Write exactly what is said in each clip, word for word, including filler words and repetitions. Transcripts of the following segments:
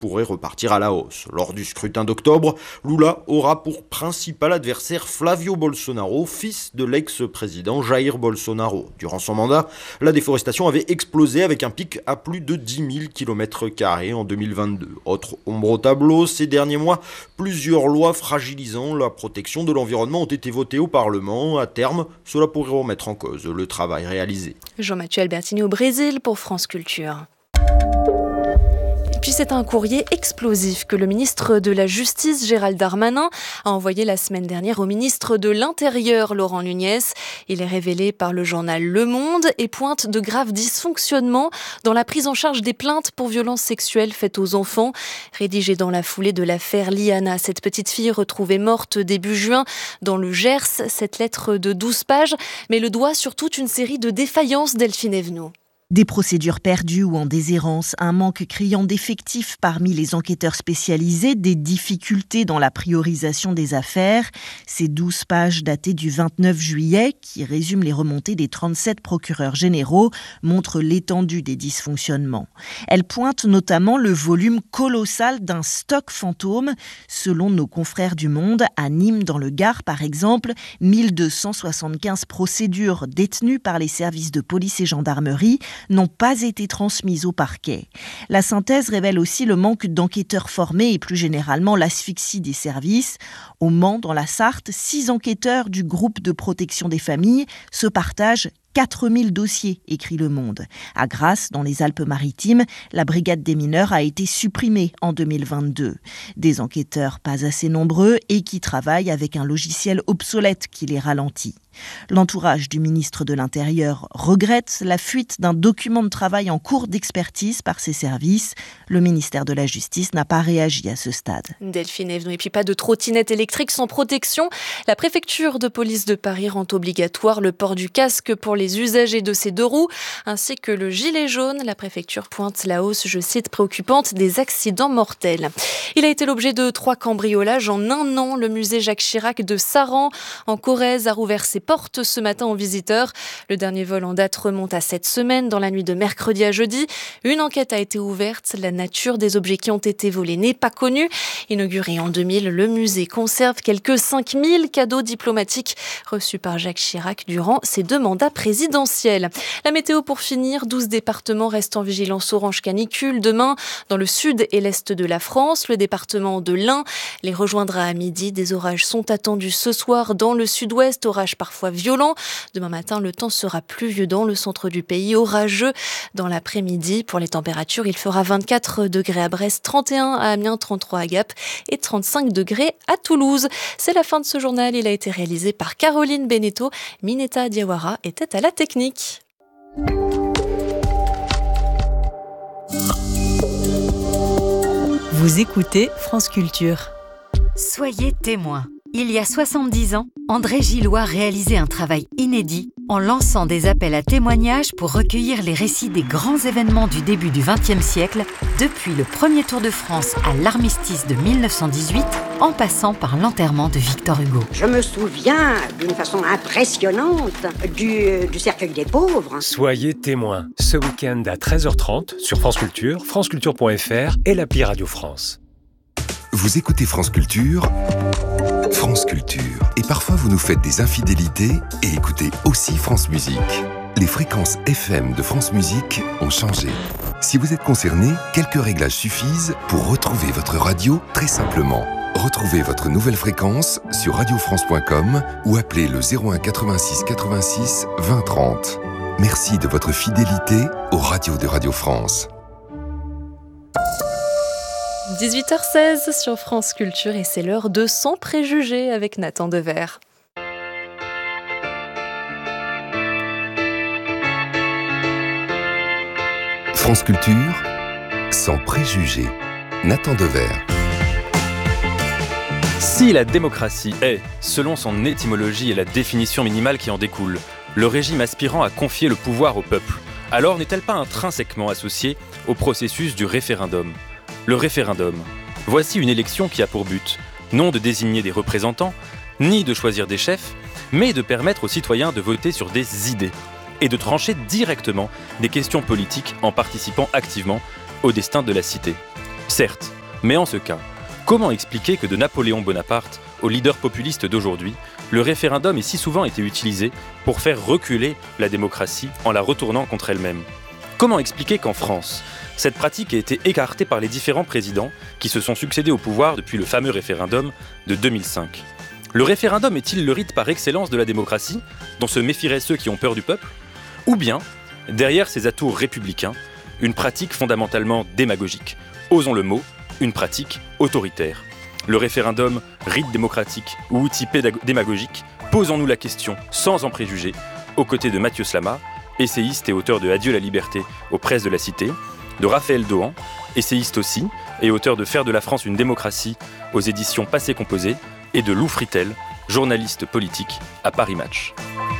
pourrait repartir à la hausse. Lors du scrutin d'octobre, Lula aura pour principal adversaire Flavio Bolsonaro, fils de l'ex-président Jair Bolsonaro. Durant son mandat, la déforestation avait explosé avec un pic à plus de dix mille kilomètres carrés en deux mille vingt-deux. Autre ombre au tableau, ces derniers mois, plusieurs lois fragilisant la protection de l'environnement ont été votées au Parlement. À terme, cela pourrait remettre en cause le travail réalisé. Jean-Mathieu Albertini au Brésil pour France Culture. Puis c'est un courrier explosif que le ministre de la Justice, Gérald Darmanin, a envoyé la semaine dernière au ministre de l'Intérieur, Laurent Nunez. Il est révélé par le journal Le Monde et pointe de graves dysfonctionnements dans la prise en charge des plaintes pour violences sexuelles faites aux enfants. Rédigé dans la foulée de l'affaire Liana, cette petite fille retrouvée morte début juin dans le Gers, cette lettre de douze pages met le doigt sur toute une série de défaillances, Delphine Evenot. Des procédures perdues ou en déshérence, un manque criant d'effectifs parmi les enquêteurs spécialisés, des difficultés dans la priorisation des affaires. Ces douze pages datées du vingt-neuf juillet, qui résument les remontées des trente-sept procureurs généraux, montrent l'étendue des dysfonctionnements. Elles pointent notamment le volume colossal d'un stock fantôme. Selon nos confrères du Monde, à Nîmes dans le Gard par exemple, mille deux cent soixante-quinze procédures détenues par les services de police et gendarmerie n'ont pas été transmises au parquet. La synthèse révèle aussi le manque d'enquêteurs formés et plus généralement l'asphyxie des services. Au Mans, dans la Sarthe, six enquêteurs du groupe de protection des familles se partagent quatre mille dossiers, écrit Le Monde. À Grasse, dans les Alpes-Maritimes, la brigade des mineurs a été supprimée en deux mille vingt-deux. Des enquêteurs pas assez nombreux et qui travaillent avec un logiciel obsolète qui les ralentit. L'entourage du ministre de l'Intérieur regrette la fuite d'un document de travail en cours d'expertise par ses services. Le ministère de la Justice n'a pas réagi à ce stade. Delphine Evenot, et puis pas de trottinette électrique sans protection. La préfecture de police de Paris rend obligatoire le port du casque pour les usagers de ces deux roues, ainsi que le gilet jaune. La préfecture pointe la hausse, je cite, préoccupante des accidents mortels. Il a été l'objet de trois cambriolages en un an. Le musée Jacques Chirac de Saran, en Corrèze, a rouvert ses portes ce matin aux visiteurs. Le dernier vol en date remonte à cette semaine, dans la nuit de mercredi à jeudi. Une enquête a été ouverte. La nature des objets qui ont été volés n'est pas connue. Inauguré en deux mille, le musée conserve quelques cinq mille cadeaux diplomatiques reçus par Jacques Chirac durant ses deux mandats présidentiels. La météo pour finir, douze départements restent en vigilance orange canicule. Demain, dans le sud et l'est de la France, le département de l'Ain les rejoindra à midi. Des orages sont attendus ce soir dans le sud-ouest, orages parfois violents. Demain matin, le temps sera pluvieux dans le centre du pays, orageux dans l'après-midi. Pour les températures, il fera vingt-quatre degrés à Brest, trente et un à Amiens, trente-trois à Gap et trente-cinq degrés à Toulouse. C'est la fin de ce journal. Il a été réalisé par Caroline Beneteau. Mineta Diawara était à la technique. Vous écoutez France Culture. Soyez témoins. Il y a soixante-dix ans, André Gillois réalisait un travail inédit en lançant des appels à témoignages pour recueillir les récits des grands événements du début du vingtième siècle, depuis le premier Tour de France à l'armistice de mille neuf cent dix-huit, en passant par l'enterrement de Victor Hugo. Je me souviens d'une façon impressionnante du, du cercueil des pauvres. Soyez témoins, ce week-end à treize heures trente sur France Culture, franceculture point f r et l'appli Radio France. Vous écoutez France Culture, France Culture. Et parfois vous nous faites des infidélités et écoutez aussi France Musique. Les fréquences F M de France Musique ont changé. Si vous êtes concerné, quelques réglages suffisent pour retrouver votre radio très simplement. Retrouvez votre nouvelle fréquence sur radio france point com ou appelez le zéro un quatre-vingt-six quatre-vingt-six vingt trente. Merci de votre fidélité aux radios de Radio France. dix-huit heures seize sur France Culture et c'est l'heure de Sans préjugés avec Nathan Dever. France Culture, Sans préjugés, Nathan Dever. Si la démocratie est, selon son étymologie et la définition minimale qui en découle, le régime aspirant à confier le pouvoir au peuple, alors n'est-elle pas intrinsèquement associée au processus du référendum ? Le référendum. Voici une élection qui a pour but, non de désigner des représentants, ni de choisir des chefs, mais de permettre aux citoyens de voter sur des idées et de trancher directement des questions politiques en participant activement au destin de la cité. C'est Certes, mais en ce cas, comment expliquer que de Napoléon Bonaparte au leader populiste d'aujourd'hui, le référendum ait si souvent été utilisé pour faire reculer la démocratie en la retournant contre elle-même ? Comment expliquer qu'en France, cette pratique ait été écartée par les différents présidents qui se sont succédés au pouvoir depuis le fameux référendum de deux mille cinq ? Le référendum est-il le rite par excellence de la démocratie, dont se méfieraient ceux qui ont peur du peuple ? Ou bien, derrière ces atours républicains, une pratique fondamentalement démagogique, osons le mot, une pratique autoritaire ? Le référendum, rite démocratique ou outil pédag- démagogique, posons-nous la question, sans en préjuger, aux côtés de Mathieu Slama, essayiste et auteur de Adieu la liberté aux presses de la Cité, de Raphaël Dohan, essayiste aussi, et auteur de Faire de la France une démocratie aux éditions Passé Composé, et de Lou Fritel, journaliste politique à Paris Match.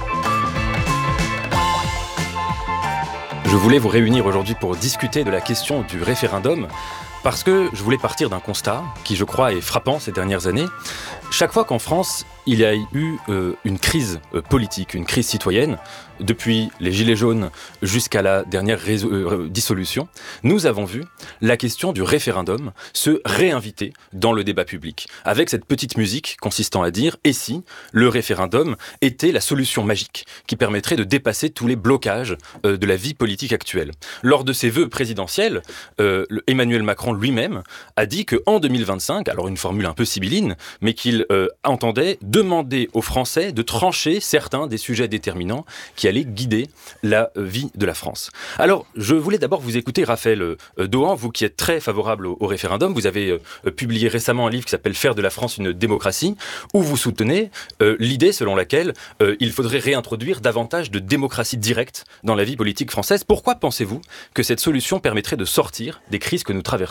Je voulais vous réunir aujourd'hui pour discuter de la question du référendum, parce que je voulais partir d'un constat qui, je crois, est frappant ces dernières années. Chaque fois qu'en France, il y a eu euh, une crise euh, politique, une crise citoyenne, depuis les Gilets jaunes jusqu'à la dernière résol- euh, dissolution, nous avons vu la question du référendum se réinviter dans le débat public, avec cette petite musique consistant à dire « et si le référendum était la solution magique qui permettrait de dépasser tous les blocages euh, de la vie politique actuelle ?» Lors de ses vœux présidentiels, euh, Emmanuel Macron lui-même a dit qu'en deux mille vingt-cinq, alors une formule un peu sibylline, mais qu'il euh, entendait demander aux Français de trancher certains des sujets déterminants qui allaient guider la euh, vie de la France. Alors, je voulais d'abord vous écouter, Raphaël euh, Dohan, vous qui êtes très favorable au, au référendum. Vous avez euh, publié récemment un livre qui s'appelle « Faire de la France une démocratie », où vous soutenez euh, l'idée selon laquelle euh, il faudrait réintroduire davantage de démocratie directe dans la vie politique française. Pourquoi pensez-vous que cette solution permettrait de sortir des crises que nous traversons ?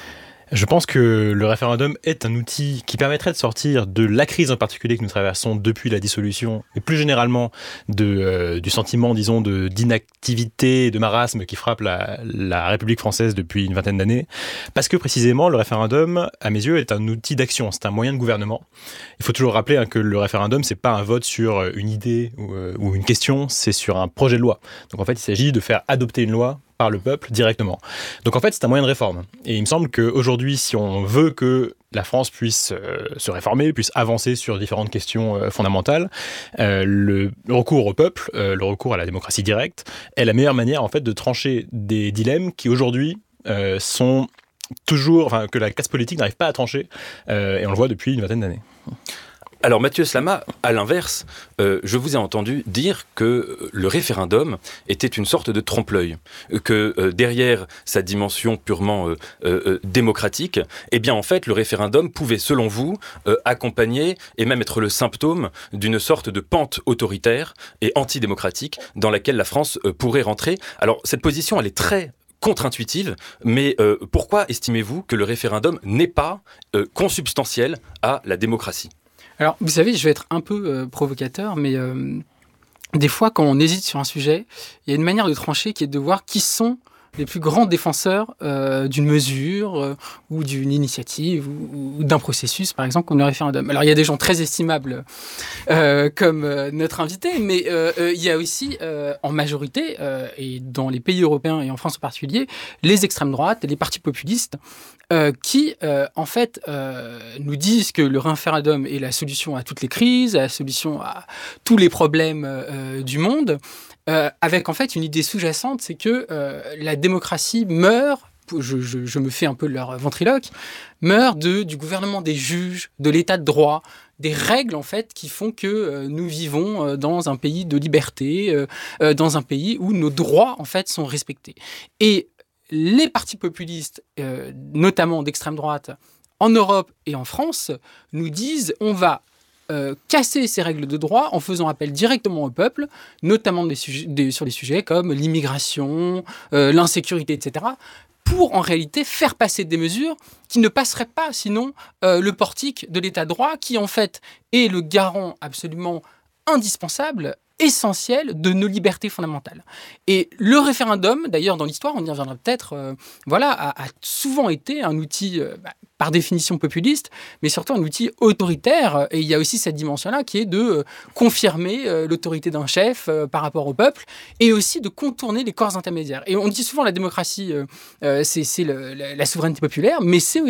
Je pense que le référendum est un outil qui permettrait de sortir de la crise en particulier que nous traversons depuis la dissolution et plus généralement de, euh, du sentiment, disons, de, d'inactivité, de marasme qui frappe la, la République française depuis une vingtaine d'années. Parce que précisément, le référendum, à mes yeux, est un outil d'action, c'est un moyen de gouvernement. Il faut toujours rappeler hein, que le référendum, c'est pas un vote sur une idée ou, euh, ou une question, c'est sur un projet de loi. Donc en fait, il s'agit de faire adopter une loi par le peuple directement. Donc en fait, c'est un moyen de réforme. Et il me semble qu'aujourd'hui, si on veut que la France puisse euh, se réformer, puisse avancer sur différentes questions euh, fondamentales, euh, le, le recours au peuple, euh, le recours à la démocratie directe, est la meilleure manière en fait de trancher des dilemmes qui aujourd'hui euh, sont toujours, enfin que la classe politique n'arrive pas à trancher, euh, et on le voit depuis une vingtaine d'années. Alors Mathieu Slama, à l'inverse, euh, je vous ai entendu dire que le référendum était une sorte de trompe-l'œil, que euh, derrière sa dimension purement euh, euh, démocratique, eh bien en fait le référendum pouvait selon vous euh, accompagner et même être le symptôme d'une sorte de pente autoritaire et antidémocratique dans laquelle la France euh, pourrait rentrer. Alors cette position elle est très contre-intuitive, mais euh, pourquoi estimez-vous que le référendum n'est pas euh, consubstantiel à la démocratie ? Alors, vous savez, je vais être un peu euh, provocateur, mais euh, des fois, quand on hésite sur un sujet, il y a une manière de trancher qui est de voir qui sont les plus grands défenseurs euh, d'une mesure euh, ou d'une initiative ou, ou d'un processus, par exemple, comme le référendum. Alors, il y a des gens très estimables euh, comme euh, notre invité, mais euh, euh, il y a aussi, euh, en majorité, euh, et dans les pays européens et en France en particulier, les extrêmes droites et les partis populistes euh, qui, euh, en fait, euh, nous disent que le référendum est la solution à toutes les crises, la solution à tous les problèmes euh, du monde. Euh, avec en fait une idée sous-jacente, c'est que euh, la démocratie meurt, je, je, je me fais un peu leur ventriloque, meurt de, du gouvernement des juges, de l'état de droit, des règles en fait qui font que euh, nous vivons euh, dans un pays de liberté, euh, euh, dans un pays où nos droits en fait sont respectés. Et les partis populistes, euh, notamment d'extrême droite, en Europe et en France, nous disent on va Euh, casser ces règles de droit en faisant appel directement au peuple, notamment des sujets, des, sur des sujets comme l'immigration, euh, l'insécurité, et cetera, pour en réalité faire passer des mesures qui ne passeraient pas sinon euh, le portique de l'état de droit, qui en fait est le garant absolument indispensable, essentiel de nos libertés fondamentales. Et le référendum, d'ailleurs dans l'histoire, on y reviendra peut-être, euh, voilà, a, a souvent été un outil euh, bah, par définition populiste, mais surtout un outil autoritaire. Et il y a aussi cette dimension-là qui est de euh, confirmer euh, l'autorité d'un chef euh, par rapport au peuple et aussi de contourner les corps intermédiaires. Et on dit souvent la démocratie, euh, euh, c'est, c'est le, la, la souveraineté populaire, mais c'est